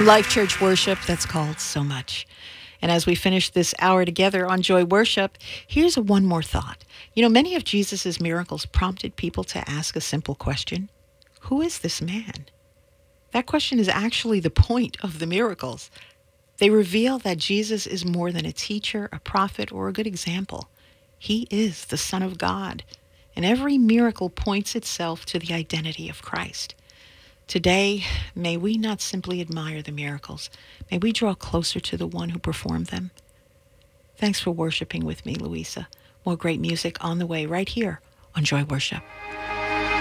Life Church Worship, that's called So Much. And as we finish this hour together on Joy Worship, here's one more thought. Many of Jesus' miracles prompted people to ask a simple question. Who is this man? That question is actually the point of the miracles. They reveal that Jesus is more than a teacher, a prophet, or a good example. He is the Son of God. And every miracle points itself to the identity of Christ. Today, may we not simply admire the miracles. May we draw closer to the one who performed them. Thanks for worshiping with me, Louisa. More great music on the way right here on Joy Worship.